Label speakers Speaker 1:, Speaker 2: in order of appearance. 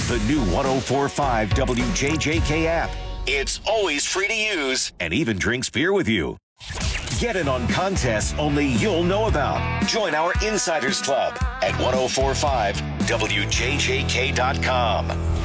Speaker 1: The new 104.5 WJJK app. It's always free to use and even drinks beer with you. Get in on contests only you'll know about. Join our Insiders Club at 1045WJJK.com.